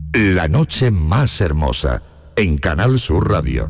La noche más hermosa, en Canal Sur Radio.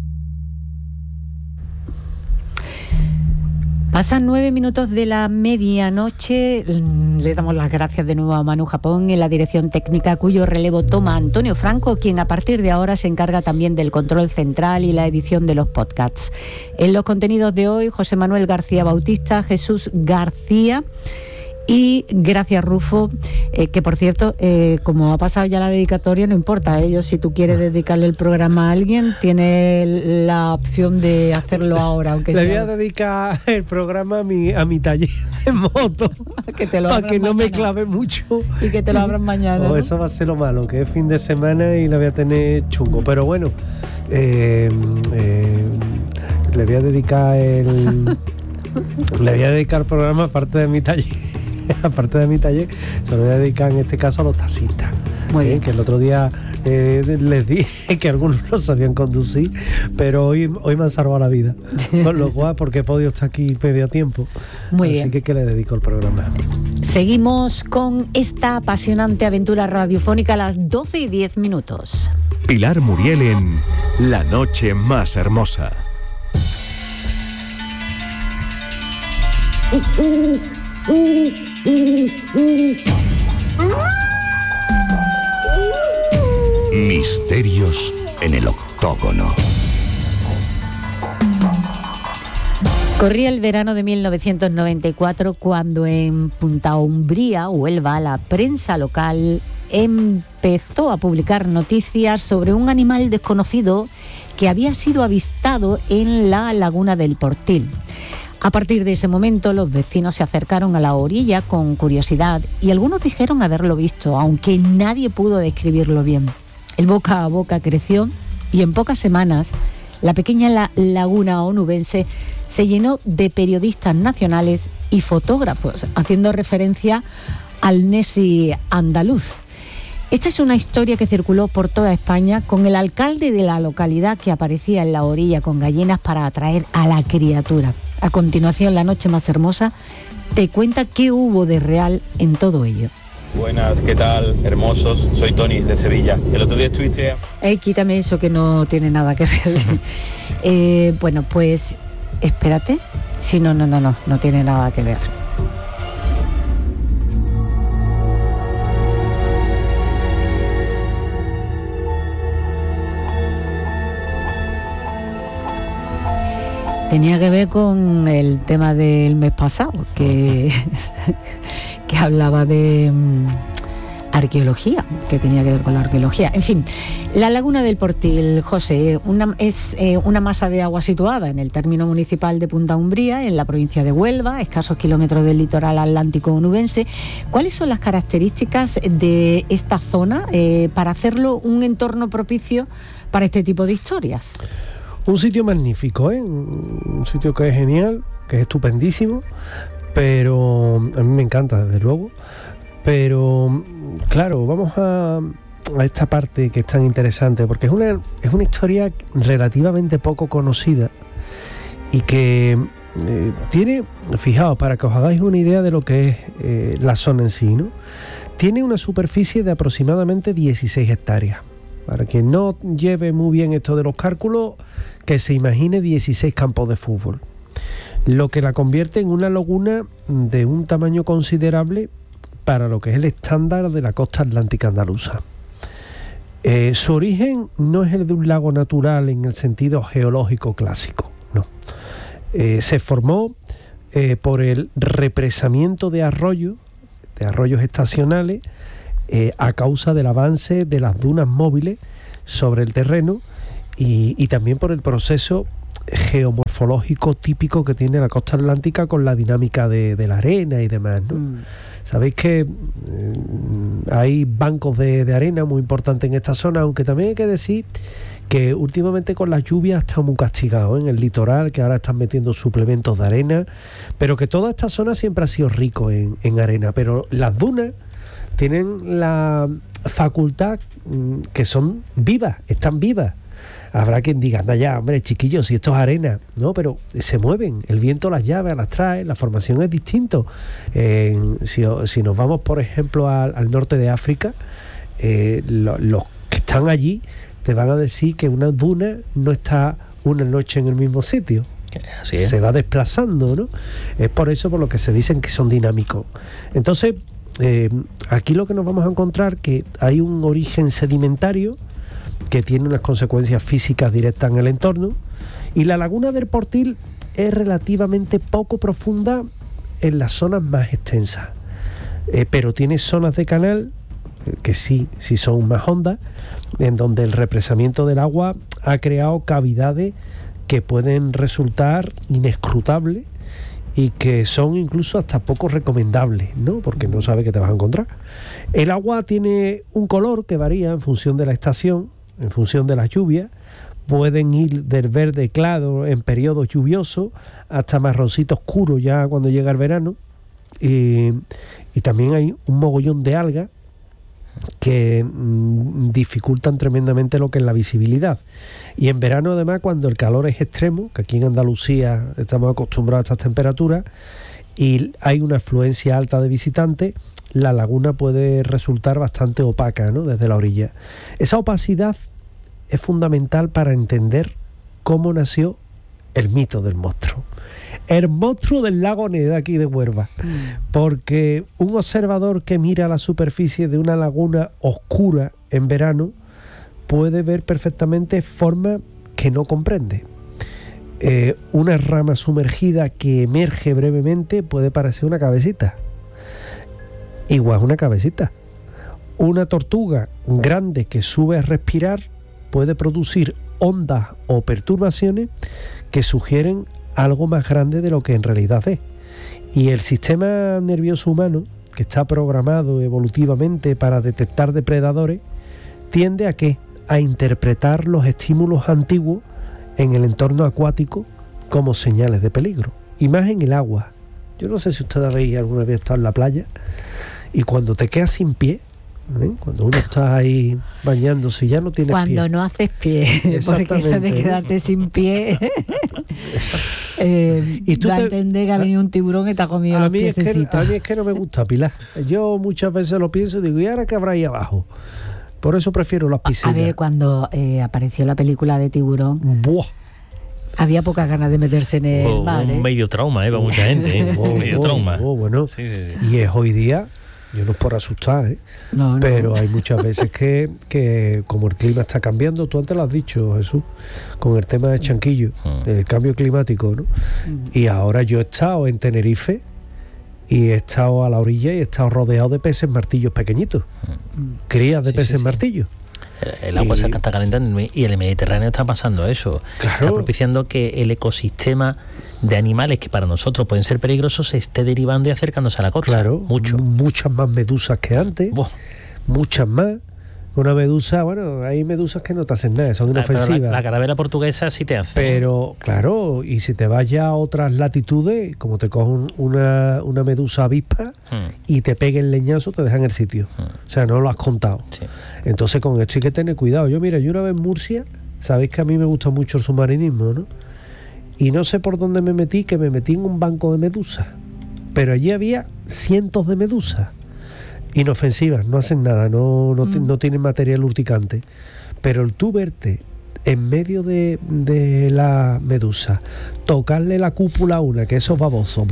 Pasan 9 minutos de la medianoche. Le damos las gracias de nuevo a Manu Japón en la dirección técnica, cuyo relevo toma Antonio Franco, quien a partir de ahora se encarga también del control central y la edición de los podcasts. En los contenidos de hoy, José Manuel García Bautista, Jesús García y Gracia Rufo, que por cierto, como ha pasado ya la dedicatoria, no importa, ellos, si tú quieres dedicarle el programa a alguien, tienes la opción de hacerlo ahora, aunque Le voy a dedicar el programa a mi taller de moto, que te lo para que mañana. no me clave mucho Y que te lo abran mañana, ¿no? Eso va a ser lo malo, que es fin de semana y la voy a tener chungo, pero bueno, le voy a dedicar el programa aparte de mi taller. Aparte de mi taller, se lo voy a dedicar en este caso a los taxistas. Muy bien. Que el otro día les dije que algunos no sabían conducir, pero hoy me han salvado la vida. Con lo cual, porque he podido estar aquí medio tiempo. Muy Así bien. que le dedico el programa. Seguimos con esta apasionante aventura radiofónica a las 12:10. Pilar Muriel en La noche más hermosa. Misterios en el octógono. Corría el verano de 1994 cuando en Punta Umbría, Huelva, la prensa local empezó a publicar noticias sobre un animal desconocido que había sido avistado en la laguna del Portil. A partir de ese momento, los vecinos se acercaron a la orilla con curiosidad y algunos dijeron haberlo visto, aunque nadie pudo describirlo bien. El boca a boca creció y en pocas semanas la pequeña laguna onubense se llenó de periodistas nacionales y fotógrafos, haciendo referencia al Nessie andaluz. Esta es una historia que circuló por toda España, con el alcalde de la localidad que aparecía en la orilla con gallinas para atraer a la criatura. A continuación, La noche más hermosa te cuenta qué hubo de real en todo ello. Buenas, ¿qué tal? Hermosos, soy Tony de Sevilla. El otro día estuviste... Quítame eso que no tiene nada que ver. Bueno, pues espérate. Sí, no tiene nada que ver. Tenía que ver con el tema del mes pasado, que hablaba de arqueología, que tenía que ver con la arqueología. En fin, la laguna del Portil, José, es una masa de agua situada en el término municipal de Punta Umbría, en la provincia de Huelva, a escasos kilómetros del litoral atlántico onubense. ¿Cuáles son las características de esta zona para hacerlo un entorno propicio para este tipo de historias? Un sitio magnífico, un sitio que es genial, que es estupendísimo, pero a mí me encanta, desde luego. Pero, claro, vamos a esta parte que es tan interesante, porque es una historia relativamente poco conocida y que tiene, fijaos, para que os hagáis una idea de lo que es la zona en sí, ¿no? Tiene una superficie de aproximadamente 16 hectáreas. Para quien no lleve muy bien esto de los cálculos, que se imagine 16 campos de fútbol, lo que la convierte en una laguna de un tamaño considerable para lo que es el estándar de la costa atlántica andaluza. Su origen no es el de un lago natural en el sentido geológico clásico, no. Se formó por el represamiento de arroyos estacionales, a causa del avance de las dunas móviles sobre el terreno y también por el proceso geomorfológico típico que tiene la costa atlántica con la dinámica de la arena y demás, ¿no? Sabéis que hay bancos de arena muy importantes en esta zona, aunque también hay que decir que últimamente con las lluvias está muy castigado en el litoral, que ahora están metiendo suplementos de arena, pero que toda esta zona siempre ha sido rico en arena, pero las dunas tienen la facultad que son vivas, están vivas. Habrá quien diga, anda ya, hombre, chiquillos, si esto es arena, no, pero se mueven, el viento las llave, las trae, la formación es distinto. Si nos vamos, por ejemplo, al norte de África, los que están allí te van a decir que una duna no está una noche en el mismo sitio. Así es. Se va desplazando, ¿no? Es por eso por lo que se dicen que son dinámicos. Entonces, aquí lo que nos vamos a encontrar que hay un origen sedimentario que tiene unas consecuencias físicas directas en el entorno, y la laguna del Portil es relativamente poco profunda en las zonas más extensas, pero tiene zonas de canal que sí son más hondas, en donde el represamiento del agua ha creado cavidades que pueden resultar inescrutables y que son incluso hasta poco recomendables, ¿no? Porque no sabes qué te vas a encontrar. El agua tiene un color que varía en función de la estación, en función de las lluvias. Pueden ir del verde claro en periodos lluviosos hasta marroncito oscuro ya cuando llega el verano. Y también hay un mogollón de algas que dificultan tremendamente lo que es la visibilidad. Y en verano, además, cuando el calor es extremo, que aquí en Andalucía estamos acostumbrados a estas temperaturas, y hay una afluencia alta de visitantes, la laguna puede resultar bastante opaca, ¿no? Desde la orilla. Esa opacidad es fundamental para entender cómo nació el mito del monstruo. El monstruo del lago Neda aquí de Huelva. Porque un observador que mira la superficie de una laguna oscura en verano puede ver perfectamente formas que no comprende. Una rama sumergida que emerge brevemente puede parecer una cabecita. Igual una cabecita. Una tortuga grande que sube a respirar puede producir ondas o perturbaciones que sugieren algo más grande de lo que en realidad es. Y el sistema nervioso humano, que está programado evolutivamente para detectar depredadores, tiende a interpretar los estímulos antiguos en el entorno acuático como señales de peligro. Y más en el agua. Yo no sé si ustedes habéis alguna vez estado en la playa y cuando te quedas sin pie, cuando uno está ahí bañándose y ya no tienes pie. Cuando no haces pie, porque eso de quedarte sin pie y tú da a entender que ha venido un tiburón y te ha comido los piececitos. A mí es que no me gusta, Pilar. Yo muchas veces lo pienso y digo, ¿y ahora qué habrá ahí abajo? Por eso prefiero las piscinas. A ver, cuando apareció la película de Tiburón, ¡buah! Había pocas ganas de meterse en el mar. Un medio trauma, para mucha gente. Un medio trauma. Bueno, sí. Y es hoy día, yo no es por asustar, No. Pero hay muchas veces que como el clima está cambiando, tú antes lo has dicho, Jesús, con el tema de Chanquillo, del cambio climático, ¿no? Y ahora yo he estado en Tenerife y he estado a la orilla y he estado rodeado de peces martillos pequeñitos, crías de peces martillos. El agua se está calentando y en el Mediterráneo está pasando eso. Claro. Está propiciando que el ecosistema de animales que para nosotros pueden ser peligrosos se esté derivando y acercándose a la costa. Claro, mucho. Muchas más medusas que antes. Muchas más. Una medusa, bueno, hay medusas que no te hacen nada, son inofensivas. La calavera portuguesa sí te hace. Pero, claro, y si te vas ya a otras latitudes, como te cogen una medusa avispa y te peguen el leñazo, te dejan el sitio. O sea, no lo has contado. Sí. Entonces, con esto hay que tener cuidado. Yo una vez en Murcia, sabéis que a mí me gusta mucho el submarinismo, ¿no? Y no sé por dónde me metí en un banco de medusas. Pero allí había cientos de medusas. Inofensivas, no hacen nada, no tienen material urticante. Pero el tú verte en medio de la medusa, tocarle la cúpula a una, que esos babosos,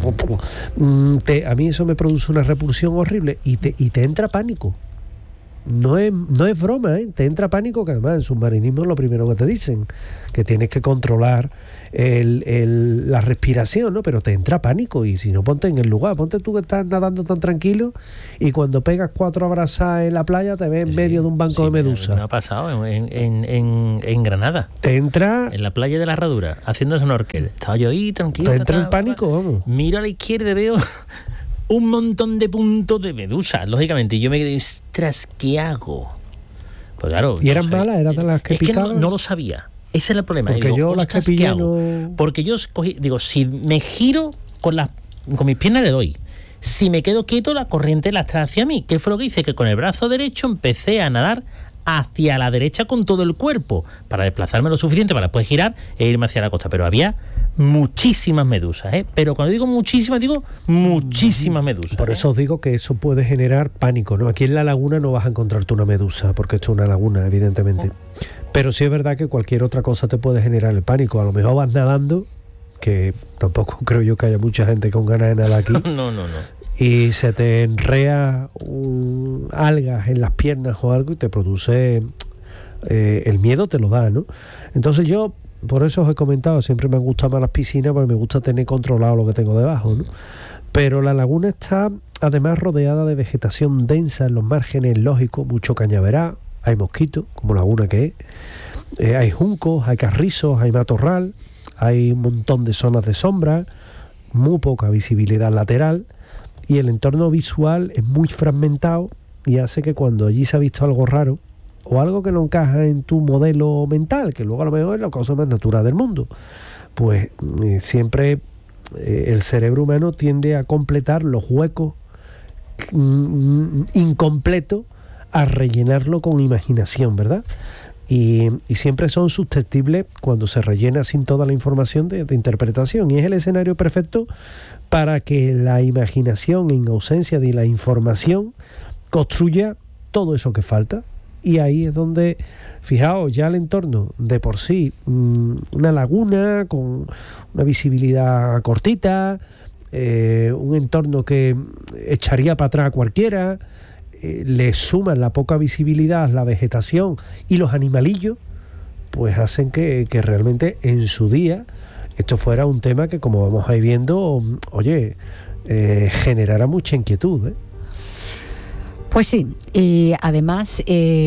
a mí eso me produce una repulsión horrible y te entra pánico. No es broma, te entra pánico, que además en submarinismo es lo primero que te dicen, que tienes que controlar la respiración, ¿no? Pero te entra pánico y si no, ponte en el lugar, ponte tú que estás nadando tan tranquilo y cuando pegas 4 abrazadas en la playa te ves en medio de un banco de medusas. Me ha pasado en Granada. Te entra... En la playa de la Herradura, haciendo snorkel. Estaba yo ahí tranquilo. Te entra el pánico, vamos. Miro a la izquierda y veo un montón de puntos de medusas, lógicamente. Y yo me quedé, ostras, ¿qué hago? Pues claro. ¿Y eran malas? ¿Eran de las que picaban? Que no lo sabía. Ese es el problema. Porque yo las que pillé no... Porque yo cogí, si me giro con mis piernas le doy. Si me quedo quieto, la corriente la trae hacia mí. ¿Qué fue lo que hice? Que con el brazo derecho empecé a nadar hacia la derecha con todo el cuerpo para desplazarme lo suficiente para después girar e irme hacia la costa. Pero había muchísimas medusas, ¿eh? Pero cuando digo muchísimas medusas. Por eso os digo que eso puede generar pánico, ¿no? Aquí en la laguna no vas a encontrarte una medusa, porque esto es una laguna, evidentemente. Pero sí es verdad que cualquier otra cosa te puede generar el pánico. A lo mejor vas nadando, que tampoco creo yo que haya mucha gente con ganas de nadar aquí. No. Y se te enrea algas en las piernas o algo y te produce... el miedo te lo da, ¿no? Entonces yo... Por eso os he comentado, siempre me han gustado más las piscinas porque me gusta tener controlado lo que tengo debajo, ¿no? Pero la laguna está además rodeada de vegetación densa en los márgenes, lógico, mucho cañaveral, hay mosquitos, como laguna que es, hay juncos, hay carrizos, hay matorral, hay un montón de zonas de sombra, muy poca visibilidad lateral y el entorno visual es muy fragmentado y hace que cuando allí se ha visto algo raro, o algo que no encaja en tu modelo mental, que luego a lo mejor es la cosa más natural del mundo, pues siempre el cerebro humano tiende a completar los huecos incompletos, a rellenarlo con imaginación, ¿verdad? Y siempre son susceptibles cuando se rellena sin toda la información de interpretación, y es el escenario perfecto para que la imaginación, en ausencia de la información, construya todo eso que falta. Y ahí es donde, fijaos, ya el entorno de por sí, una laguna con una visibilidad cortita, un entorno que echaría para atrás a cualquiera, le suman la poca visibilidad, la vegetación y los animalillos, pues hacen que realmente en su día esto fuera un tema que, como vamos a ir viendo, oye, generara mucha inquietud, ¿eh? Pues sí, y además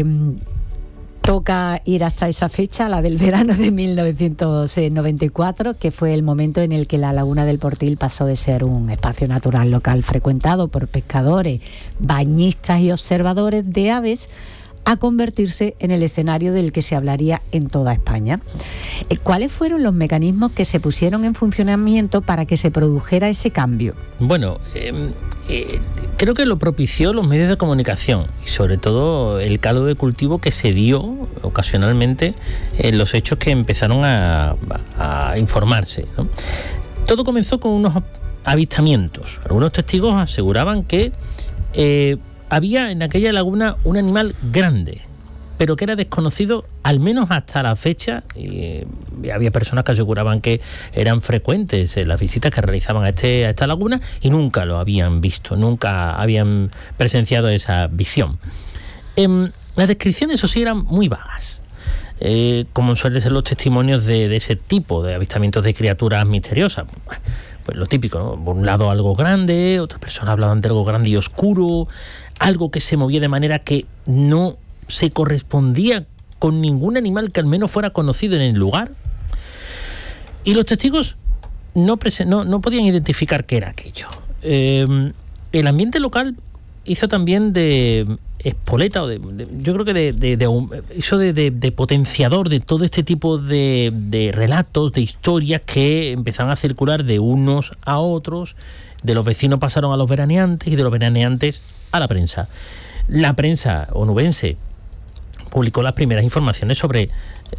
toca ir hasta esa fecha, la del verano de 1994, que fue el momento en el que la Laguna del Portil pasó de ser un espacio natural local frecuentado por pescadores, bañistas y observadores de aves a convertirse en el escenario del que se hablaría en toda España. ¿Cuáles fueron los mecanismos que se pusieron en funcionamiento para que se produjera ese cambio? Bueno, creo que lo propició los medios de comunicación y sobre todo el caldo de cultivo que se dio ocasionalmente en los hechos que empezaron a informarse, ¿no? Todo comenzó con unos avistamientos. Algunos testigos aseguraban que había en aquella laguna un animal grande, pero que era desconocido al menos hasta la fecha. Había personas que aseguraban que eran frecuentes las visitas que realizaban a esta laguna y nunca lo habían visto, nunca habían presenciado esa visión. Las descripciones, eso sí, eran muy vagas, como suelen ser los testimonios de ese tipo de avistamientos de criaturas misteriosas. Pues lo típico, ¿no? Por un lado algo grande, otras personas hablaban de algo grande y oscuro, algo que se movía de manera que no se correspondía con ningún animal que al menos fuera conocido en el lugar. Y los testigos no podían identificar qué era aquello. El ambiente local hizo también de espoleta, o yo creo que hizo de potenciador de todo este tipo de relatos, de historias que empezaron a circular de unos a otros. De los vecinos pasaron a los veraneantes y de los veraneantes a la prensa. La prensa onubense publicó las primeras informaciones sobre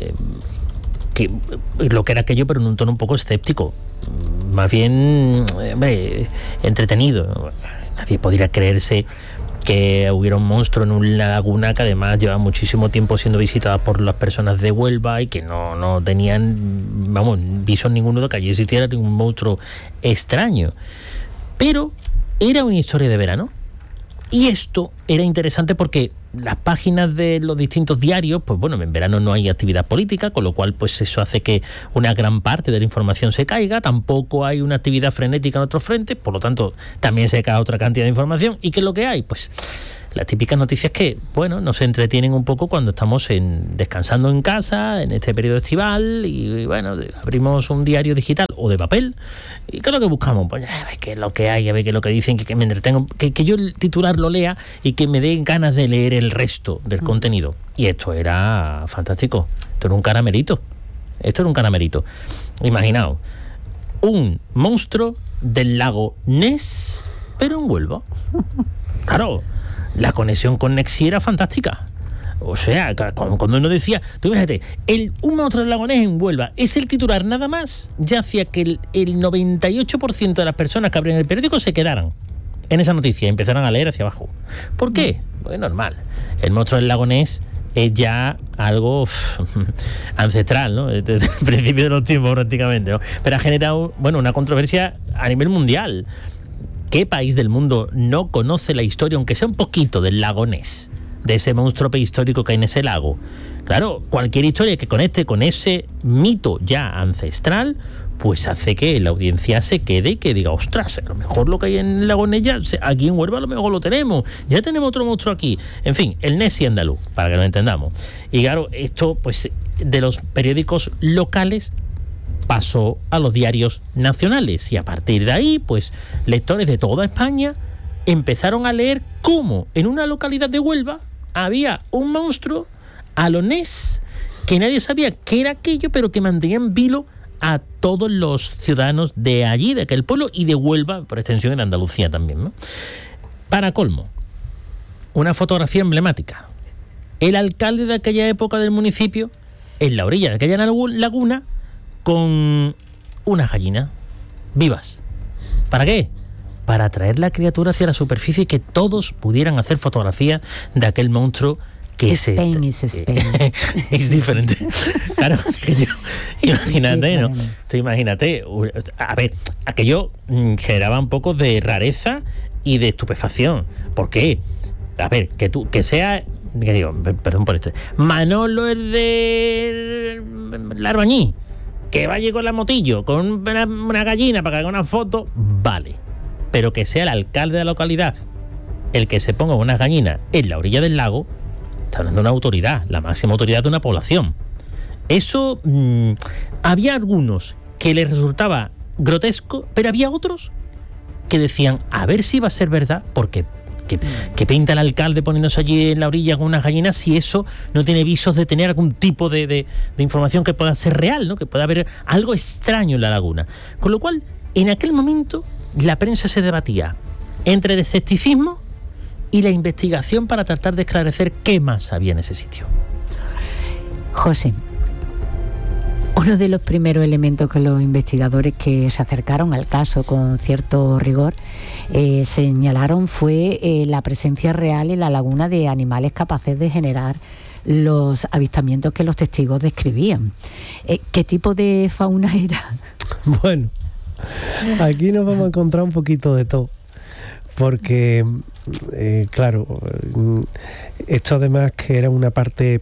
lo que era aquello, pero en un tono un poco escéptico, más bien entretenido. Nadie podría creerse que hubiera un monstruo en una laguna que además lleva muchísimo tiempo siendo visitada por las personas de Huelva y que no tenían, visos ninguno de que allí existiera ningún monstruo extraño. Pero era una historia de verano. Y esto era interesante porque las páginas de los distintos diarios, pues bueno, en verano no hay actividad política, con lo cual pues eso hace que una gran parte de la información se caiga. Tampoco hay una actividad frenética en otros frentes, por lo tanto también se cae otra cantidad de información. ¿Y qué es lo que hay? Pues las típicas noticias que, bueno, nos entretienen un poco cuando estamos descansando en casa, en este periodo estival, y bueno, abrimos un diario digital o de papel, y ¿qué es lo que buscamos? Pues a ver qué es lo que hay, a ver qué es lo que dicen, que me entretengo, que yo el titular lo lea y que me den ganas de leer el resto del contenido. Y esto era fantástico, esto era un caramelito. Imaginaos, un monstruo del lago Ness, pero en Huelva. Claro, la conexión con Nexi era fantástica. O sea, cuando uno decía, tú imagínate, un monstruo del lago Ness en Huelva, es el titular nada más, ya hacía que el 98% de las personas que abren el periódico se quedaran en esa noticia y empezaron a leer hacia abajo. ¿Por qué? Pues es normal. El monstruo del lago Ness es ya algo ancestral, ¿no? Desde el principio de los tiempos prácticamente, ¿no? Pero ha generado, una controversia a nivel mundial. ¿Qué país del mundo no conoce la historia, aunque sea un poquito, del lago Ness? De ese monstruo prehistórico que hay en ese lago. Claro, cualquier historia que conecte con ese mito ya ancestral, pues hace que la audiencia se quede y que diga, ostras, a lo mejor lo que hay en el lago Ness ya, aquí en Huelva a lo mejor lo tenemos, ya tenemos otro monstruo aquí. En fin, el Nessie andaluz, para que lo entendamos. Y claro, esto pues de los periódicos locales pasó a los diarios nacionales y a partir de ahí, pues lectores de toda España empezaron a leer cómo en una localidad de Huelva había un monstruo a lo Ness que nadie sabía qué era aquello, pero que mantenía en vilo a todos los ciudadanos de allí, de aquel pueblo y de Huelva, por extensión en Andalucía también, ¿no? Para colmo, una fotografía emblemática. El alcalde de aquella época del municipio, en la orilla de aquella laguna, con unas gallinas vivas. ¿Para qué? Para atraer la criatura hacia la superficie y que todos pudieran hacer fotografías de aquel monstruo que Spain is Spain. Es diferente. Claro, imagínate, ¿no? Tú imagínate, a ver, aquello generaba un poco de rareza y de estupefacción. ¿Por qué? A ver, que sea, que digo, perdón por esto, Manolo es de Larbañí, que vaya con la motillo, con una gallina para que haga una foto, vale. Pero que sea el alcalde de la localidad el que se ponga unas gallinas en la orilla del lago, está hablando de una autoridad, la máxima autoridad de una población. Eso, había algunos que les resultaba grotesco, pero había otros que decían, a ver si va a ser verdad, porque que pinta el alcalde poniéndose allí en la orilla con unas gallinas, si eso no tiene visos de tener algún tipo de información que pueda ser real, ¿no? Que pueda haber algo extraño en la laguna. Con lo cual, en aquel momento, la prensa se debatía entre el escepticismo y la investigación para tratar de esclarecer qué más había en ese sitio. José, uno de los primeros elementos que los investigadores que se acercaron al caso con cierto rigor señalaron fue la presencia real en la laguna de animales capaces de generar los avistamientos que los testigos describían. ¿Qué tipo de fauna era? Bueno, aquí nos vamos a encontrar un poquito de todo, porque claro, esto además que era una parte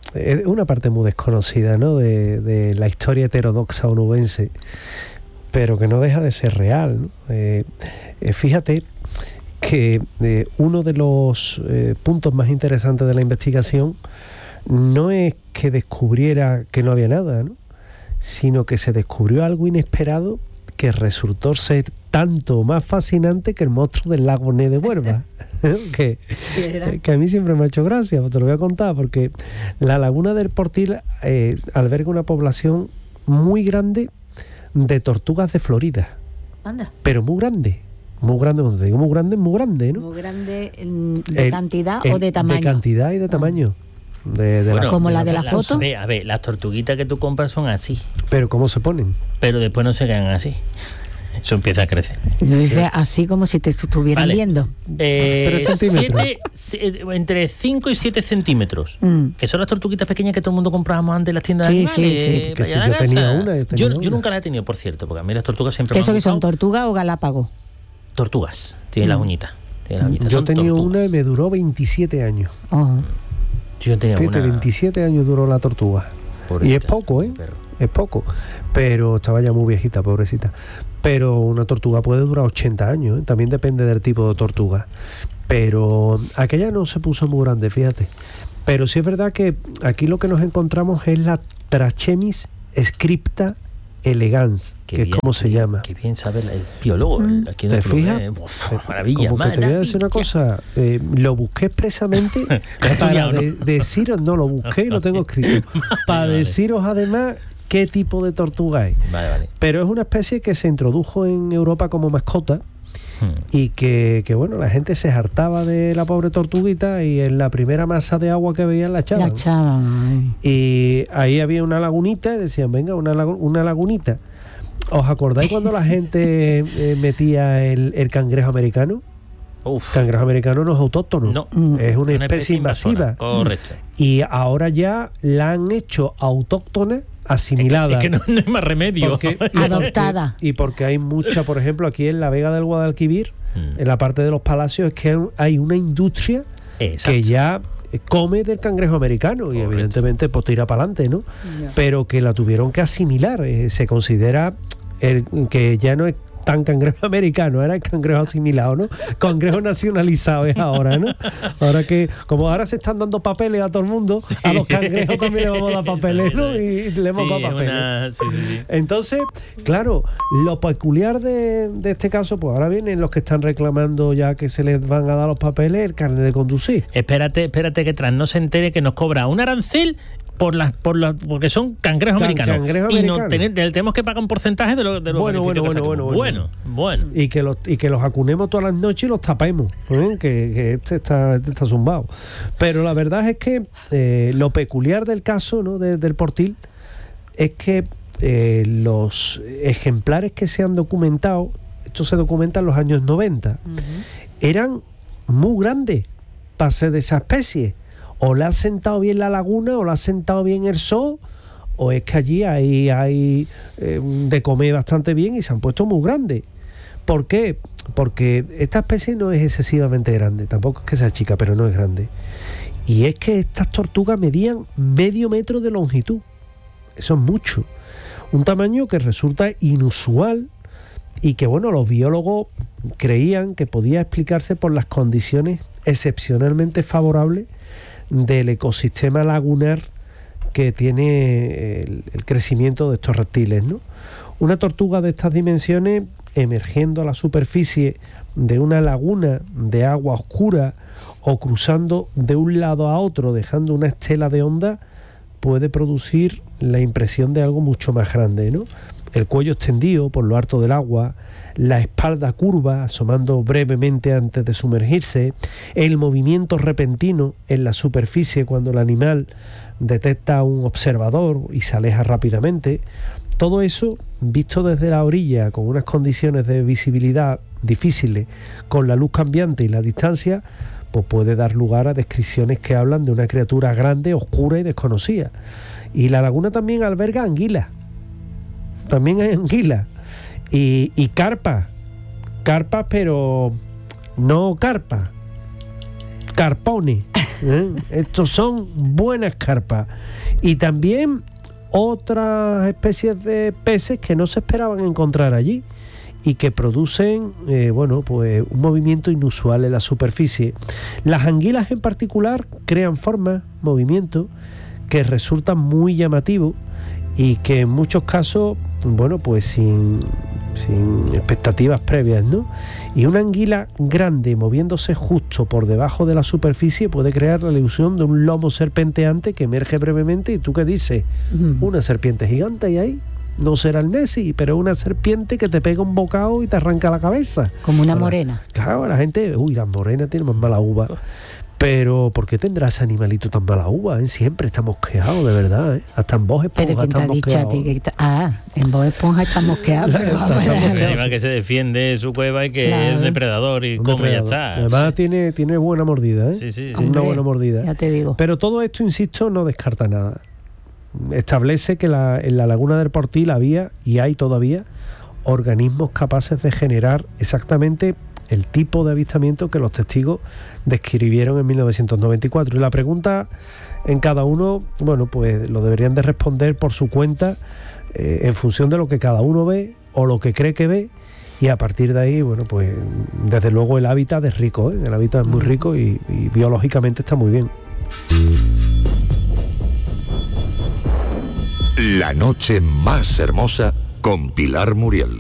muy desconocida, ¿no? de la historia heterodoxa onubense, pero que no deja de ser real, ¿no? Fíjate que uno de los puntos más interesantes de la investigación no es que descubriera que no había nada, ¿no? Sino que se descubrió algo inesperado que resultó ser tanto más fascinante que el monstruo del lago Ness de Huelva. que a mí siempre me ha hecho gracia, te lo voy a contar, porque la laguna del Portil alberga una población muy grande de tortugas de Florida. Anda. Pero muy grande, cuando te digo muy grande, ¿no? Muy grande de cantidad o de tamaño. De cantidad y de tamaño. Como la de la foto. A ver, las tortuguitas que tú compras son así. Pero ¿cómo se ponen? Pero después no se quedan así. Eso empieza a crecer. Entonces, así como si te estuvieran viendo. 3 centímetros. Entre 5 y 7 centímetros. Que son las tortuguitas pequeñas que todo el mundo comprábamos antes en las tiendas de animales. Sí. Que si yo tenía una. Yo nunca la he tenido, por cierto, porque a mí las tortugas siempre ¿Eso que son tortugas o galápagos? Tortugas. Tienen las uñitas. Yo tenía una y me duró 27 años. Uh-huh. Yo tenía una... 27 años duró la tortuga. Pobrecita, y es poco, es poco. Pero estaba ya muy viejita, pobrecita. Pero una tortuga puede durar 80 años, ¿eh? También depende del tipo de tortuga. Pero aquella no se puso muy grande, fíjate. Pero sí es verdad que aquí lo que nos encontramos es la Trachemis scripta elegans, que es como se llama. Qué bien sabe el biólogo. ¿Te fijas? Maravilla, como que te voy a decir una cosa, lo busqué expresamente para deciros, no lo busqué y lo tengo escrito, para deciros además qué tipo de tortuga es. Vale. Pero es una especie que se introdujo en Europa como mascota y que bueno, la gente se hartaba de la pobre tortuguita y en la primera masa de agua que veían la echaban. Y ahí había una lagunita y decían, venga, una lagunita. ¿Os acordáis cuando la gente metía el cangrejo americano? Cangrejo americano no es autóctono, no, es una especie invasiva. Correcto. Y ahora ya la han hecho autóctona, asimilada. Es que no hay más remedio. Adoptada. Y porque hay mucha, por ejemplo, aquí en la Vega del Guadalquivir, en la parte de los palacios, es que hay una industria que ya come del cangrejo americano. Correcto. Y evidentemente pues tira para adelante, ¿no? Yeah. Pero que la tuvieron que asimilar. Se considera que ya no es tan cangrejo americano, era el cangrejo asimilado, ¿no? Cangrejo nacionalizado es ahora, ¿no? Ahora que, como ahora se están dando papeles a todo el mundo, sí. A los cangrejos también le vamos a dar papeles, ¿no? Y le hemos dado papeles. Sí. Entonces, claro, lo peculiar de este caso, pues ahora vienen los que están reclamando ya que se les van a dar los papeles, el carnet de conducir. Espérate que tras no se entere que nos cobra un arancel porque son cangrejos americanos. Y no tenemos que pagar un porcentaje de los beneficios que saquemos. Bueno. Y que los acunemos todas las noches y los tapemos, que este está zumbado. Pero la verdad es que lo peculiar del caso, ¿no? del Portil es que los ejemplares que se han documentado, esto se documenta en los años 90, eran muy grandes para ser de esa especie. O le ha sentado bien la laguna, o le ha sentado bien el sol, o es que allí hay de comer bastante bien y se han puesto muy grandes. ¿Por qué? Porque esta especie no es excesivamente grande, tampoco es que sea chica, pero no es grande. Y es que estas tortugas medían medio metro de longitud. Eso es mucho. Un tamaño que resulta inusual y que, bueno, los biólogos creían que podía explicarse por las condiciones excepcionalmente favorables del ecosistema lagunar que tiene el crecimiento de estos reptiles, ¿no? Una tortuga de estas dimensiones emergiendo a la superficie de una laguna de agua oscura o cruzando de un lado a otro dejando una estela de onda puede producir la impresión de algo mucho más grande, ¿no? El cuello extendido por lo alto del agua, la espalda curva asomando brevemente antes de sumergirse, el movimiento repentino en la superficie cuando el animal detecta a un observador y se aleja rápidamente. Todo eso, visto desde la orilla con unas condiciones de visibilidad difíciles, con la luz cambiante y la distancia, pues puede dar lugar a descripciones que hablan de una criatura grande, oscura y desconocida. Y la laguna también alberga anguilas. También hay anguilas y carpas, pero no carpas, carpones. Estos son buenas carpas. Y también otras especies de peces que no se esperaban encontrar allí y que producen pues un movimiento inusual en la superficie. Las anguilas en particular crean formas, movimientos que resultan muy llamativos y que en muchos casos, pues sin expectativas previas, ¿no? Y una anguila grande moviéndose justo por debajo de la superficie puede crear la ilusión de un lomo serpenteante que emerge brevemente. ¿Y tú qué dices? Una serpiente gigante y ahí no será el Nessie, pero una serpiente que te pega un bocado y te arranca la cabeza. Como una morena. Claro, la gente, las morenas tienen más mala uva. Pero ¿por qué tendrá ese animalito tan mala uva? Siempre está mosqueado, de verdad. Hasta en Bob Esponja está mosqueado. En Bob Esponja está mosqueado. Que se defiende su cueva y que es un depredador y come y ya está. Además tiene buena mordida, Sí. Tiene una buena mordida. Ya te digo. Pero todo esto, insisto, no descarta nada. Establece que en la laguna del Portil había, y hay todavía, organismos capaces de generar exactamente el tipo de avistamiento que los testigos describieron en 1994. Y la pregunta en cada uno, pues lo deberían de responder por su cuenta, en función de lo que cada uno ve o lo que cree que ve, y a partir de ahí, pues desde luego el hábitat es rico, el hábitat es muy rico y biológicamente está muy bien. La noche más hermosa con Pilar Muriel.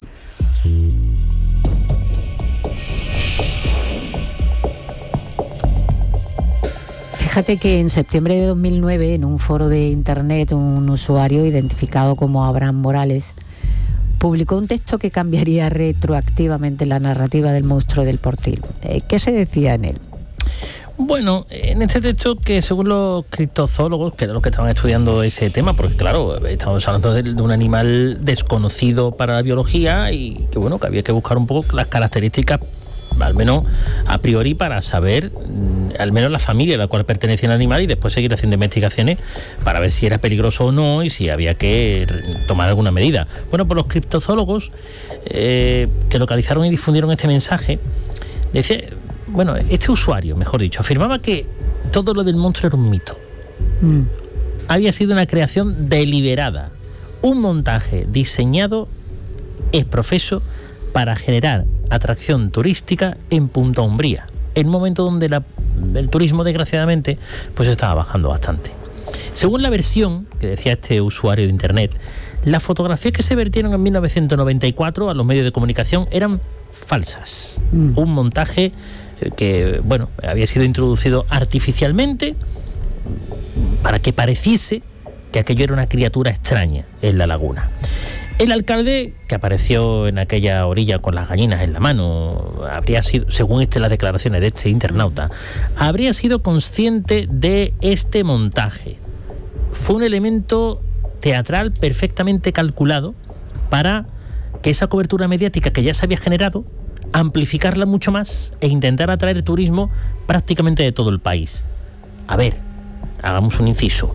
Fíjate que en septiembre de 2009, en un foro de internet, un usuario identificado como Abraham Morales publicó un texto que cambiaría retroactivamente la narrativa del monstruo del Portil. ¿Qué se decía en él? Bueno, en este texto, que según los criptozoólogos, que eran los que estaban estudiando ese tema, porque claro, estamos hablando de un animal desconocido para la biología y que bueno, que había que buscar un poco las características, al menos a priori, para saber al menos la familia a la cual pertenecía el animal y después seguir haciendo investigaciones para ver si era peligroso o no y si había que tomar alguna medida. Bueno, pues los criptozoólogos que localizaron y difundieron este mensaje, decía, bueno, este usuario, mejor dicho, afirmaba que todo lo del monstruo era un mito. Había sido una creación deliberada, un montaje diseñado ex profeso para generar atracción turística en Punta Umbría, en un momento donde el turismo, desgraciadamente, pues estaba bajando bastante. Según la versión que decía este usuario de internet, las fotografías que se vertieron en 1994 a los medios de comunicación eran falsas. Un montaje que, bueno, había sido introducido artificialmente para que pareciese que aquello era una criatura extraña en la laguna. El alcalde, que apareció en aquella orilla con las gallinas en la mano, habría sido, según las declaraciones de este internauta, habría sido consciente de este montaje. Fue un elemento teatral perfectamente calculado para que esa cobertura mediática que ya se había generado, amplificarla mucho más e intentar atraer turismo prácticamente de todo el país. A ver, hagamos un inciso.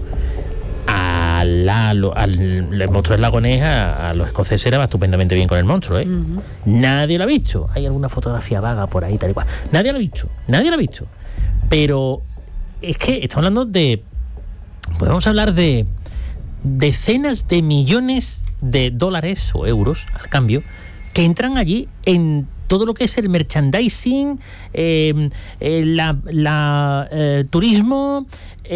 Al monstruo del lago Ness, a los escoceses era estupendamente bien con el monstruo, ¿eh? Nadie lo ha visto. Hay alguna fotografía vaga por ahí, tal y cual. Nadie lo ha visto. Pero es que estamos hablando de... Podemos hablar de decenas de millones de dólares o euros al cambio que entran allí en todo lo que es el merchandising, turismo,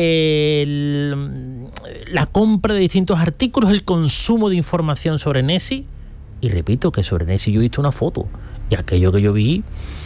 la compra de distintos artículos, el consumo de información sobre Nessie. Y repito que sobre Nessie yo he visto una foto y aquello que yo vi,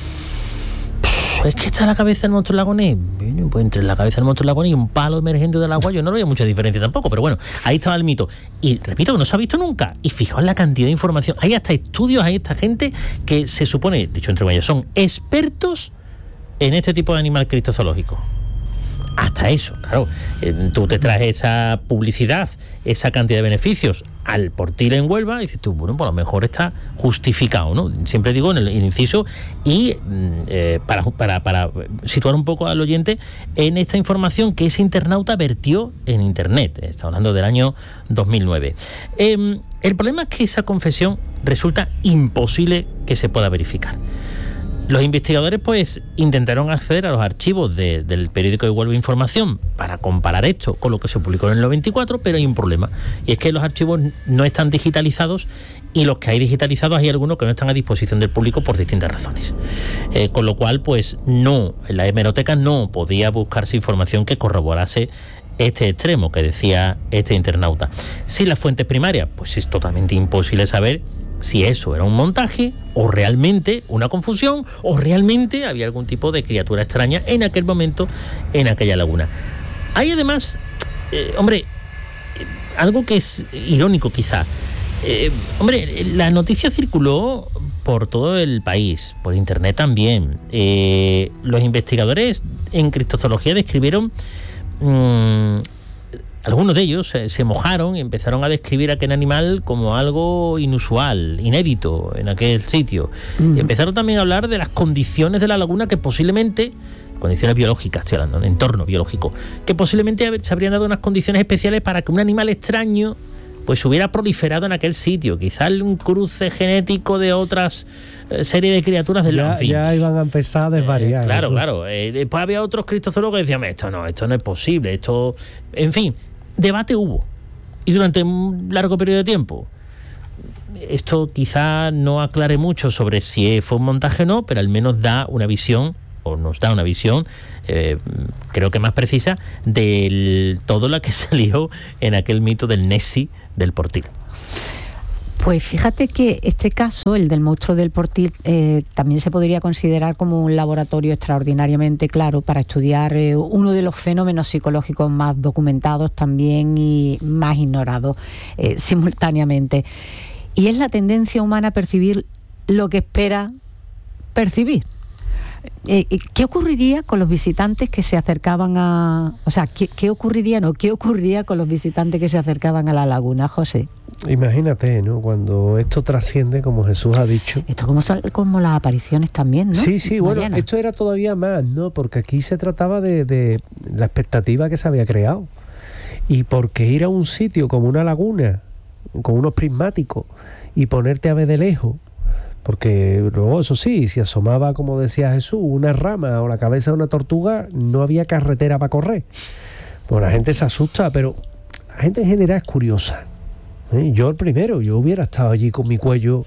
es que está la cabeza del monstruo del lago Ness. Pues entre la cabeza del monstruo del lago Ness y un palo emergente del agua yo no veía mucha diferencia tampoco, pero bueno, ahí estaba el mito. Y repito que no se ha visto nunca. Y fijaos la cantidad de información. Hay hasta estudios, hay esta gente que se supone, dicho entre comillas, son expertos en este tipo de animal criptozoológico. Hasta eso, claro. Tú te traes esa publicidad, esa cantidad de beneficios al Portil en Huelva y dices tú, bueno, pues a lo mejor está justificado, ¿no? Siempre digo en el inciso y para situar un poco al oyente en esta información que ese internauta vertió en internet. Estamos hablando del año 2009. El problema es que esa confesión resulta imposible que se pueda verificar. Los investigadores pues intentaron acceder a los archivos del periódico de Huelva Información para comparar esto con lo que se publicó en el 94, pero hay un problema, y es que los archivos no están digitalizados y los que hay digitalizados hay algunos que no están a disposición del público por distintas razones. Con lo cual pues no, en la hemeroteca no podía buscarse información que corroborase este extremo que decía este internauta. Sin las fuentes primarias, pues es totalmente imposible saber si eso era un montaje o realmente una confusión o realmente había algún tipo de criatura extraña en aquel momento en aquella laguna. Hay además, algo que es irónico quizá. La noticia circuló por todo el país, por internet también. Los investigadores en criptozoología describieron... algunos de ellos se mojaron y empezaron a describir aquel animal como algo inusual, inédito en aquel sitio. Y empezaron también a hablar de las condiciones de la laguna que posiblemente, condiciones biológicas, estoy hablando, un entorno biológico, que posiblemente se habrían dado unas condiciones especiales para que un animal extraño pues hubiera proliferado en aquel sitio. Quizás un cruce genético de otras serie de criaturas del fin. Ya iban a empezar a desvariar. Claro. Después había otros criptozoólogos que decían, esto no es posible, esto... En fin, debate hubo. Y durante un largo periodo de tiempo. Esto quizá no aclare mucho sobre si fue un montaje o no, pero al menos da una visión, o nos da una visión, creo que más precisa, de todo lo que salió en aquel mito del Nessie del Portil. Pues fíjate que este caso, el del monstruo del Portil, también se podría considerar como un laboratorio extraordinariamente claro para estudiar uno de los fenómenos psicológicos más documentados también y más ignorados simultáneamente. y es la tendencia humana a percibir lo que espera percibir. ¿Qué ocurriría con los visitantes que se acercaban a... O sea, ¿qué ocurriría con los visitantes que se acercaban a la laguna, José? Imagínate, ¿no? Cuando esto trasciende, como Jesús ha dicho. Esto como las apariciones también, ¿no? Sí, Mariana. bueno, esto era todavía más, ¿no? Porque aquí se trataba de la expectativa que se había creado. Y porque ir a un sitio como una laguna, con unos prismáticos, y ponerte a ver de lejos, porque luego, eso sí, si asomaba, como decía Jesús, una rama o la cabeza de una tortuga, no había carretera para correr. Pues la gente se asusta, pero la gente en general es curiosa. Yo el primero, yo hubiera estado allí con mi cuello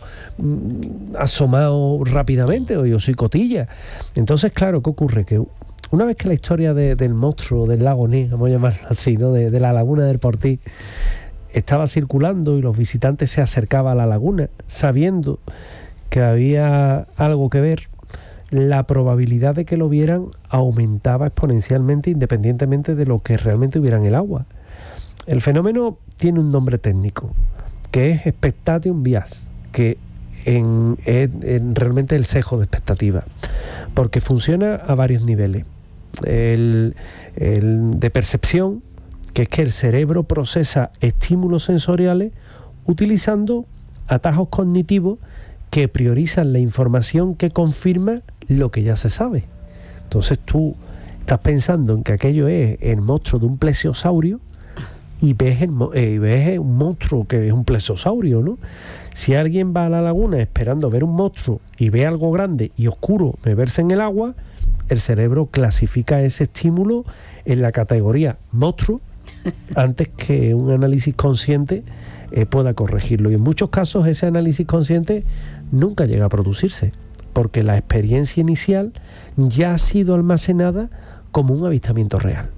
asomado rápidamente, o yo soy cotilla. Entonces, claro, ¿qué ocurre? Que una vez que la historia del monstruo del lago Ness, vamos a llamarlo así, ¿no? de la laguna del Portí, estaba circulando y los visitantes se acercaban a la laguna sabiendo que había algo que ver, la probabilidad de que lo vieran aumentaba exponencialmente independientemente de lo que realmente hubiera en el agua. El fenómeno tiene un nombre técnico, que es expectation bias, que es realmente el sesgo de expectativa, porque funciona a varios niveles. El de percepción, que es que el cerebro procesa estímulos sensoriales utilizando atajos cognitivos que priorizan la información que confirma lo que ya se sabe. Entonces tú estás pensando en que aquello es el monstruo de un plesiosaurio y ves un monstruo que es un plesiosaurio, ¿no? Si alguien va a la laguna esperando ver un monstruo y ve algo grande y oscuro moverse en el agua, el cerebro clasifica ese estímulo en la categoría monstruo antes que un análisis consciente pueda corregirlo. Y en muchos casos ese análisis consciente nunca llega a producirse, porque la experiencia inicial ya ha sido almacenada como un avistamiento real.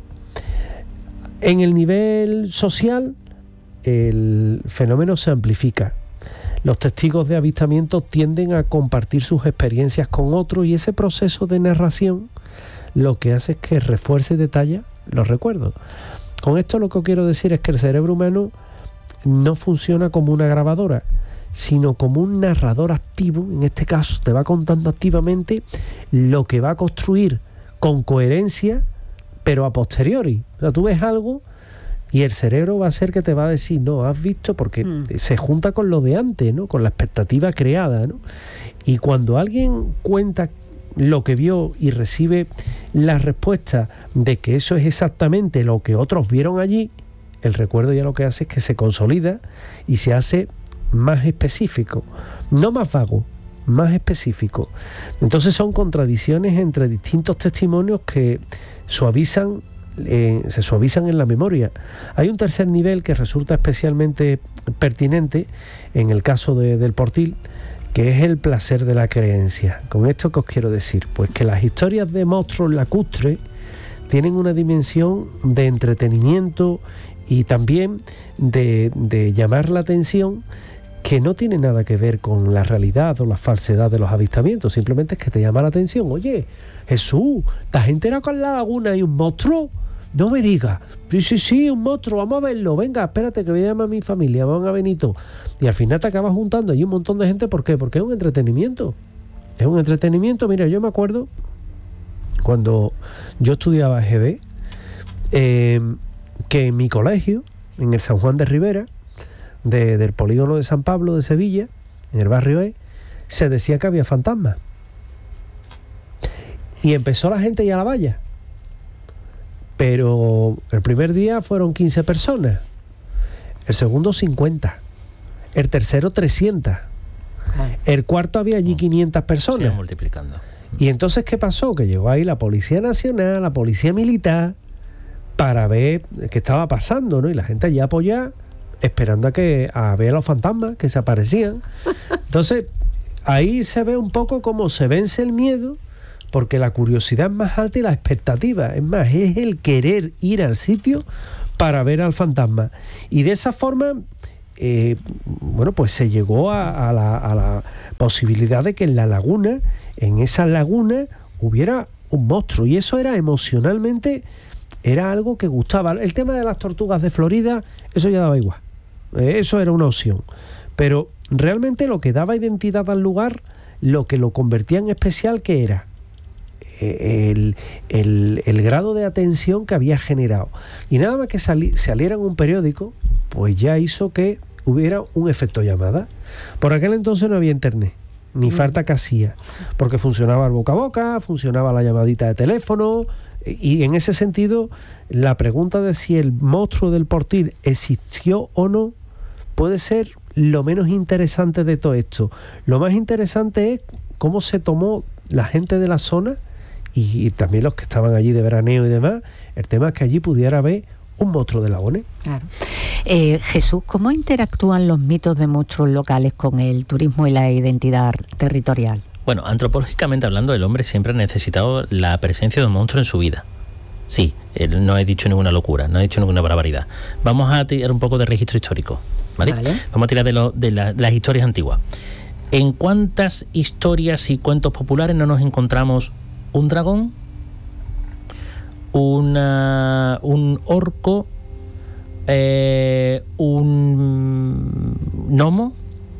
En el nivel social, el fenómeno se amplifica. Los testigos de avistamiento tienden a compartir sus experiencias con otros y ese proceso de narración lo que hace es que refuerce y detalla los recuerdos. Con esto lo que quiero decir es que el cerebro humano no funciona como una grabadora, sino como un narrador activo. En este caso te va contando activamente lo que va a construir con coherencia, pero a posteriori. O sea, tú ves algo y el cerebro va a ser que te va a decir, no, has visto, porque se junta con lo de antes, ¿no? Con la expectativa creada, ¿no? Y cuando alguien cuenta lo que vio y recibe la respuesta de que eso es exactamente lo que otros vieron allí, el recuerdo ya lo que hace es que se consolida y se hace más específico, no más vago, más específico. Entonces son contradicciones entre distintos testimonios que se suavizan en la memoria. Hay un tercer nivel que resulta especialmente pertinente en el caso del Portil, que es el placer de la creencia. ¿Con esto qué os quiero decir? Pues que las historias de monstruos lacustres tienen una dimensión de entretenimiento y también de llamar la atención, que no tiene nada que ver con la realidad o la falsedad de los avistamientos. Simplemente es que te llama la atención. Oye, Jesús, ¿te has enterado que en la laguna hay un monstruo? No me digas. Sí, un monstruo, vamos a verlo. Venga, espérate que voy a llamar a mi familia, van a venir todos. Y al final te acabas juntando ahí un montón de gente. ¿Por qué? Porque es un entretenimiento. Es un entretenimiento. Mira, yo me acuerdo cuando yo estudiaba EGB, que en mi colegio, en el San Juan de Ribera, del polígono de San Pablo de Sevilla, en el barrio E, se decía que había fantasmas. Y empezó la gente ya a la valla. Pero el primer día fueron 15 personas, el segundo 50, el tercero 300, el cuarto había allí 500 personas. Se va multiplicando. Y entonces, ¿qué pasó? Que llegó ahí la Policía Nacional, la Policía Militar, para ver qué estaba pasando, ¿no? Y la gente allí apoyada, esperando a ver a los fantasmas que se aparecían. Entonces, ahí se ve un poco cómo se vence el miedo, porque la curiosidad es más alta y la expectativa. Es más, es el querer ir al sitio para ver al fantasma. Y de esa forma, pues se llegó a la posibilidad de que en la laguna, en esa laguna, hubiera un monstruo. Y eso era emocionalmente, era algo que gustaba. El tema de las tortugas de Florida, eso ya daba igual. Eso era una opción. Pero realmente lo que daba identidad al lugar, lo que lo convertía en especial, que era el grado de atención que había generado. Y nada más que saliera en un periódico, pues ya hizo que hubiera un efecto llamada. Por aquel entonces no había internet, ni falta que hacía, porque funcionaba el boca a boca, funcionaba la llamadita de teléfono, y en ese sentido la pregunta de si el monstruo del Portil existió o no puede ser lo menos interesante de todo esto. Lo más interesante es cómo se tomó la gente de la zona y también los que estaban allí de veraneo y demás, el tema es que allí pudiera haber un monstruo de Lagones. Claro. Jesús, ¿cómo interactúan los mitos de monstruos locales con el turismo y la identidad territorial? Bueno, antropológicamente hablando, el hombre siempre ha necesitado la presencia de un monstruo en su vida. Sí, no he dicho ninguna locura, no he dicho ninguna barbaridad. Vamos a tirar un poco de registro histórico, ¿vale? Vamos a tirar de las historias antiguas. ¿En cuántas historias y cuentos populares no nos encontramos un dragón, un orco, un gnomo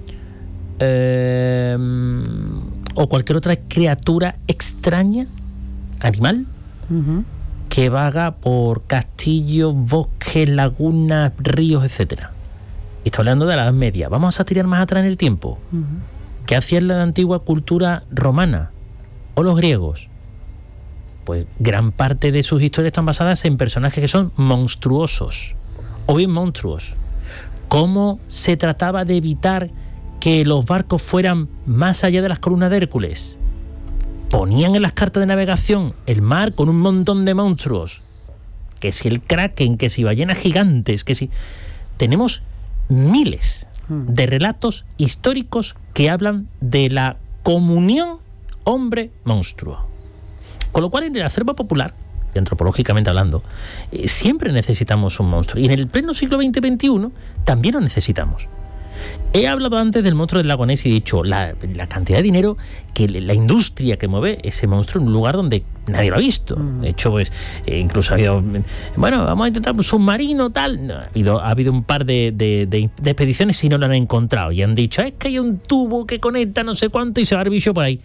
o cualquier otra criatura extraña, animal, que vaga por castillos, bosques, lagunas, ríos, etcétera? Estoy hablando de la Edad Media. Vamos a tirar más atrás en el tiempo. ¿Qué hacía la antigua cultura romana o los griegos? Pues gran parte de sus historias están basadas en personajes que son monstruosos o bien monstruos. ¿Cómo se trataba de evitar que los barcos fueran más allá de las columnas de Hércules? Ponían en las cartas de navegación el mar con un montón de monstruos. Que si el kraken, que si ballenas gigantes, que si... Tenemos miles de relatos históricos que hablan de la comunión hombre-monstruo. Con lo cual, en el acervo popular, y antropológicamente hablando, siempre necesitamos un monstruo. Y en el pleno siglo XX-XXI también lo necesitamos. He hablado antes del monstruo del lago Ness y he dicho la cantidad de dinero que la industria que mueve ese monstruo en un lugar donde nadie lo ha visto. De hecho, pues incluso ha habido, bueno, vamos a intentar un submarino, tal. No, ha habido un par de expediciones y no lo han encontrado. Y han dicho, es que hay un tubo que conecta no sé cuánto y se va el bicho por ahí.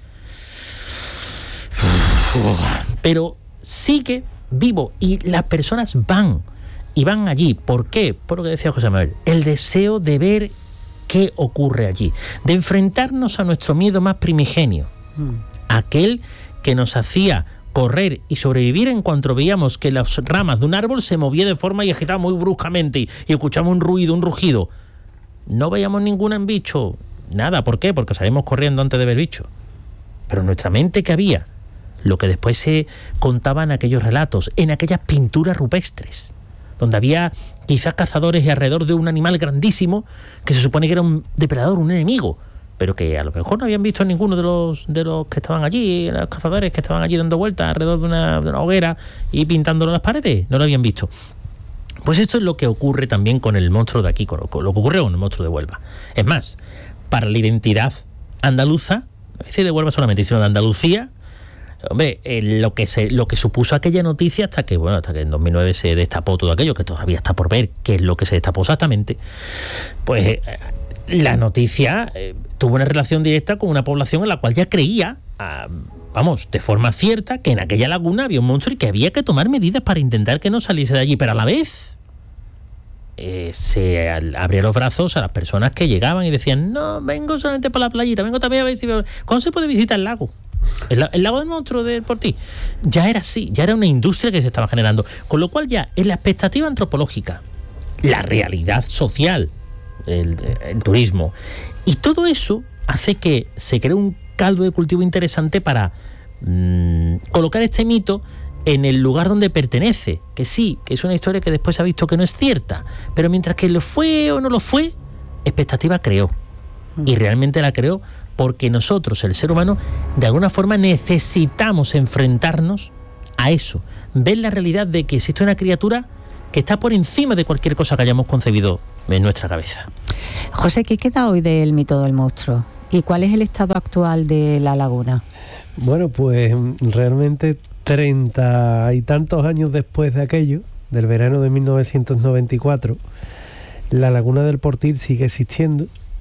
Pero sigue vivo y las personas van allí. ¿Por qué? Por lo que decía José Manuel, el deseo de ver qué ocurre allí, de enfrentarnos a nuestro miedo más primigenio, aquel que nos hacía correr y sobrevivir en cuanto veíamos que las ramas de un árbol se movían de forma y agitaban muy bruscamente y escuchamos un ruido, un rugido. No veíamos ningún bicho, nada. ¿Por qué? Porque salimos corriendo antes de ver bicho. Pero en nuestra mente, ¿qué había? Lo que después se contaba en aquellos relatos, en aquellas pinturas rupestres, donde había quizás cazadores y alrededor de un animal grandísimo que se supone que era un depredador, un enemigo, pero que a lo mejor no habían visto a ninguno de los que estaban allí, los cazadores que estaban allí dando vueltas alrededor de una hoguera y pintándolo en las paredes, no lo habían visto. Pues esto es lo que ocurre también con el monstruo de aquí, con lo que ocurrió con el monstruo de Huelva. Es más, para la identidad andaluza, no es de Huelva solamente, sino de Andalucía, hombre, lo que supuso aquella noticia hasta que en 2009 se destapó todo aquello, que todavía está por ver qué es lo que se destapó exactamente, pues la noticia tuvo una relación directa con una población en la cual ya creía, de forma cierta, que en aquella laguna había un monstruo y que había que tomar medidas para intentar que no saliese de allí, pero a la vez se abría los brazos a las personas que llegaban y decían, no, vengo solamente para la playita, vengo también a ver si... ¿Cuándo se puede visitar el lago? El lago del monstruo del Portil. Ya era así, ya era una industria que se estaba generando, con lo cual ya en la expectativa antropológica, la realidad social, el turismo y todo eso hace que se cree un caldo de cultivo interesante para colocar este mito en el lugar donde pertenece, que sí, que es una historia que después se ha visto que no es cierta, pero mientras que lo fue o no lo fue, expectativa creó, y realmente la creó porque nosotros, el ser humano, de alguna forma necesitamos enfrentarnos a eso, ver la realidad de que existe una criatura que está por encima de cualquier cosa que hayamos concebido en nuestra cabeza. José, ¿qué queda hoy del mito del monstruo? ¿Y cuál es el estado actual de la laguna? Bueno, pues realmente 30 y tantos años después de aquello, del verano de 1994, la laguna del Portil sigue existiendo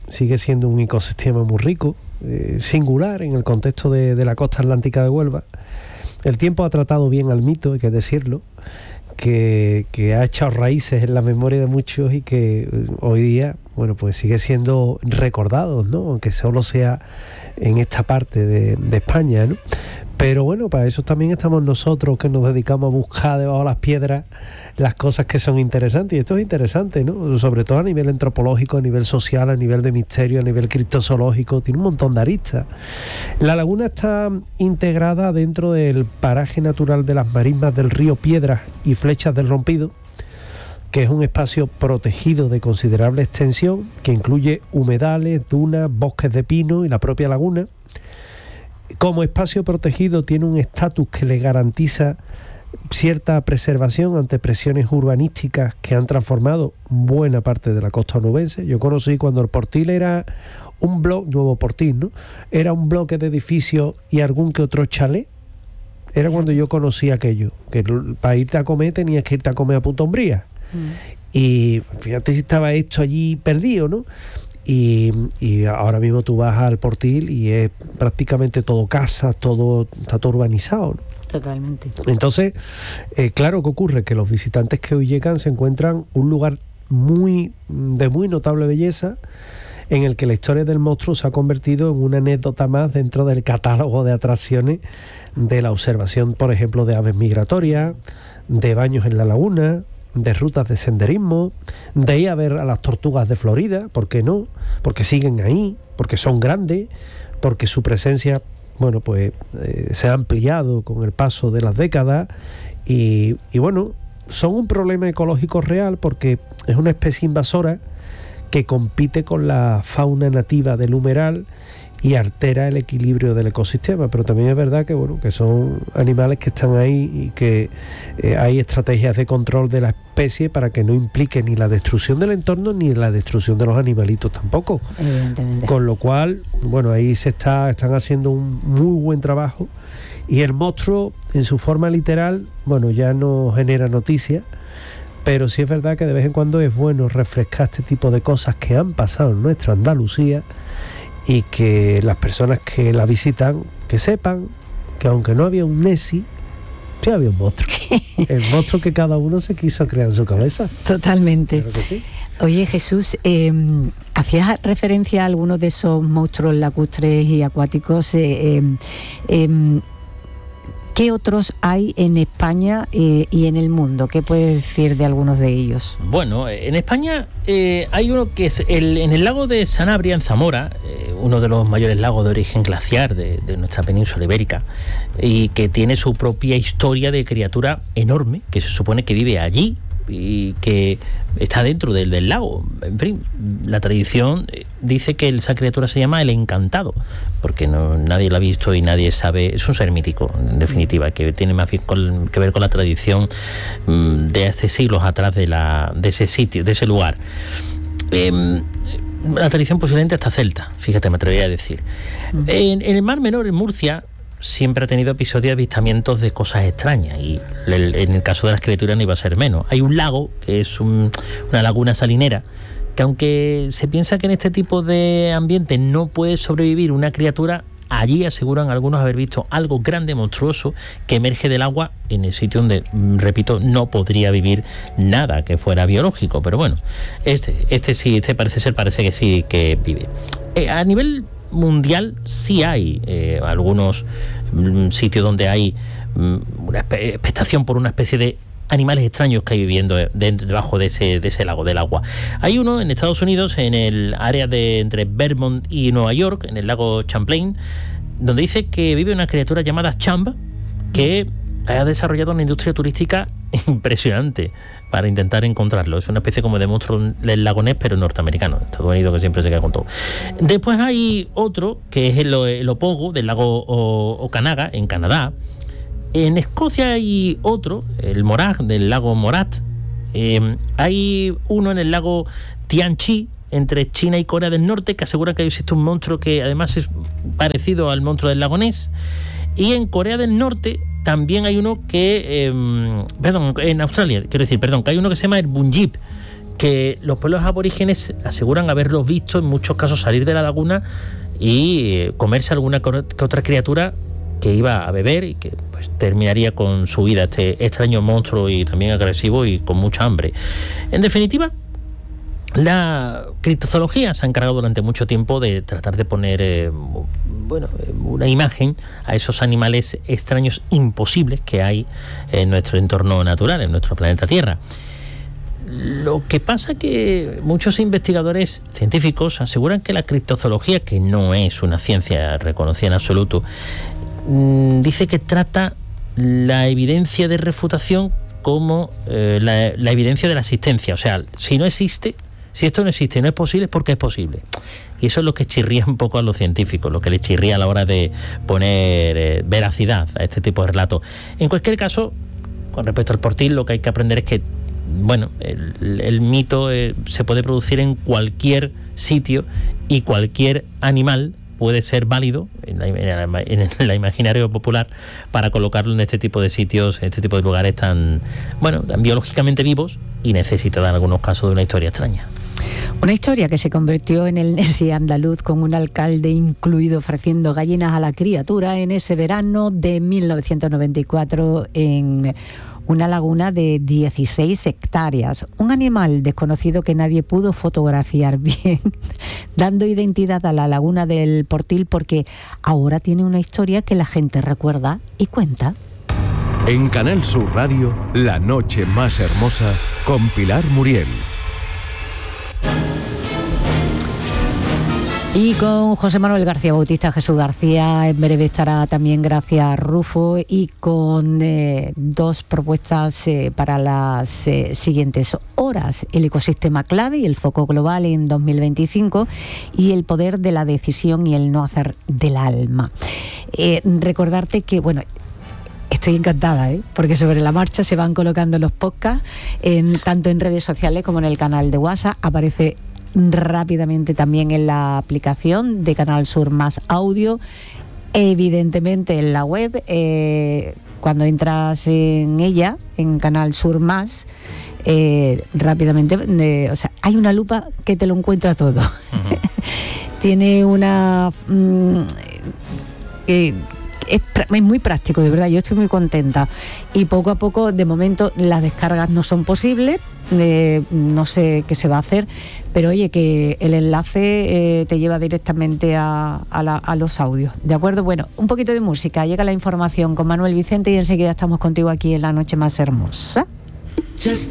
sigue siendo un ecosistema muy rico, singular en el contexto de la costa atlántica de Huelva. El tiempo ha tratado bien al mito, hay que decirlo, que ha echado raíces en la memoria de muchos y que hoy día, bueno, pues sigue siendo recordado, ¿no? Aunque solo sea en esta parte de España, ¿no? Pero bueno, para eso también estamos nosotros, que nos dedicamos a buscar debajo de las piedras las cosas que son interesantes. Y esto es interesante, ¿no? Sobre todo a nivel antropológico, a nivel social, a nivel de misterio, a nivel criptozoológico. Tiene un montón de aristas. La laguna está integrada dentro del paraje natural de las marismas del río Piedras y Flechas del Rompido, que es un espacio protegido de considerable extensión, que incluye humedales, dunas, bosques de pino y la propia laguna. Como espacio protegido tiene un estatus que le garantiza cierta preservación ante presiones urbanísticas que han transformado buena parte de la costa onubense. Yo conocí cuando el Portil era un bloque, Nuevo Portil, ¿no? Era un bloque de edificios y algún que otro chalet. Era cuando yo conocí aquello, que para irte a comer tenías que irte a comer a Punta Umbría. Y fíjate si estaba esto allí perdido, ¿no? Y ahora mismo tú vas al Portil y es prácticamente todo casas, está todo urbanizado, ¿no? Totalmente. Entonces, claro, ¿qué ocurre? Que los visitantes que hoy llegan se encuentran un lugar de muy notable belleza, en el que la historia del monstruo se ha convertido en una anécdota más dentro del catálogo de atracciones de la observación, por ejemplo, de aves migratorias, de baños en la laguna, de rutas de senderismo, de ir a ver a las tortugas de Florida, ¿por qué no? Porque siguen ahí, porque son grandes, porque su presencia, bueno, pues se ha ampliado con el paso de las décadas y bueno, son un problema ecológico real porque es una especie invasora que compite con la fauna nativa del humeral y altera el equilibrio del ecosistema, pero también es verdad que bueno, que son animales que están ahí y que hay estrategias de control de la especie para que no implique ni la destrucción del entorno ni la destrucción de los animalitos tampoco. Evidentemente. Con lo cual, bueno, ahí están haciendo un muy buen trabajo y el monstruo en su forma literal, bueno, ya no genera noticias, pero sí es verdad que de vez en cuando es bueno refrescar este tipo de cosas que han pasado en nuestra Andalucía y que las personas que la visitan, que sepan que aunque no había un Nessie, sí había un monstruo. El monstruo que cada uno se quiso crear en su cabeza. Totalmente. Claro que sí. Oye, Jesús, hacías referencia a algunos de esos monstruos lacustres y acuáticos. ¿Qué otros hay en España y en el mundo? ¿Qué puedes decir de algunos de ellos? Bueno, en España hay uno que es en el lago de Sanabria, en Zamora, uno de los mayores lagos de origen glaciar de nuestra península ibérica, y que tiene su propia historia de criatura enorme, que se supone que vive allí y que está dentro del lago. En fin, la tradición dice que esa criatura se llama el Encantado, porque nadie lo ha visto y nadie sabe. Es un ser mítico, en definitiva, que tiene más que ver con la tradición de hace siglos atrás de ese sitio, de ese lugar. La tradición posiblemente hasta celta, fíjate, me atrevería a decir. En el Mar Menor, en Murcia, siempre ha tenido episodios de avistamientos de cosas extrañas y en el caso de las criaturas no iba a ser menos. Hay un lago que es una laguna salinera que, aunque se piensa que en este tipo de ambiente no puede sobrevivir una criatura, allí aseguran algunos haber visto algo grande, monstruoso, que emerge del agua en el sitio donde, repito, no podría vivir nada que fuera biológico. Pero bueno, parece que sí que vive. A nivel mundial sí hay algunos sitios donde hay una expectación por una especie de animales extraños que hay viviendo debajo de ese lago del agua. Hay uno en Estados Unidos, en el área entre Vermont y Nueva York, en el lago Champlain, donde dice que vive una criatura llamada Champ, que ha desarrollado una industria turística impresionante para intentar encontrarlo. Es una especie como de monstruo del lago Ness, pero norteamericano, Estados Unidos, que siempre se queda con todo. Después hay otro, que es el Opogo, del lago Okanaga, en Canadá. En Escocia hay otro, el Morag, del lago Morat. Hay uno en el lago Tianchi, entre China y Corea del Norte, que asegura que existe un monstruo que además es parecido al monstruo del lago Ness. Y en Corea del Norte también hay uno que... en Australia, que hay uno que se llama el Bunjip, que los pueblos aborígenes aseguran haberlos visto en muchos casos salir de la laguna y comerse alguna que otra criatura que iba a beber y que pues terminaría con su vida, este extraño monstruo y también agresivo y con mucha hambre. En definitiva, la criptozoología se ha encargado durante mucho tiempo de tratar de poner una imagen a esos animales extraños imposibles que hay en nuestro entorno natural, en nuestro planeta Tierra. Lo que pasa que muchos investigadores científicos aseguran que la criptozoología, que no es una ciencia reconocida en absoluto, dice que trata la evidencia de refutación como la evidencia de la existencia. O sea, si esto no existe, no es posible, es porque es posible. Y eso es lo que chirría un poco a los científicos, lo que les chirría a la hora de poner veracidad a este tipo de relatos. En cualquier caso, con respecto al portil, lo que hay que aprender es que el mito se puede producir en cualquier sitio y cualquier animal puede ser válido en el imaginario popular para colocarlo en este tipo de sitios, en este tipo de lugares tan biológicamente vivos y necesita en algunos casos de una historia extraña. Una historia que se convirtió en el Nessie andaluz, con un alcalde incluido ofreciendo gallinas a la criatura en ese verano de 1994 en una laguna de 16 hectáreas. Un animal desconocido que nadie pudo fotografiar bien, dando identidad a la laguna del Portil, porque ahora tiene una historia que la gente recuerda y cuenta. En Canal Sur Radio, La Noche Más Hermosa, con Pilar Muriel. Y con José Manuel García Bautista, Jesús García, en breve estará también Gracia Rufo, y con dos propuestas para las siguientes horas: el ecosistema clave y el foco global en 2025, y el poder de la decisión y el no hacer del alma. Recordarte que, estoy encantada, porque sobre la marcha se van colocando los podcasts, tanto en redes sociales como en el canal de WhatsApp. Aparece rápidamente también en la aplicación de Canal Sur Más Audio, evidentemente en la web. Cuando entras en ella, en Canal Sur Más, rápidamente, hay una lupa que te lo encuentra todo. Uh-huh. Tiene una... es muy práctico, de verdad, yo estoy muy contenta. Y poco a poco, de momento, las descargas no son posibles. No sé qué se va a hacer, pero oye, que el enlace te lleva directamente a los audios, ¿de acuerdo? Bueno, un poquito de música, llega la información con Manuel Vicente y enseguida estamos contigo aquí en La Noche Más Hermosa.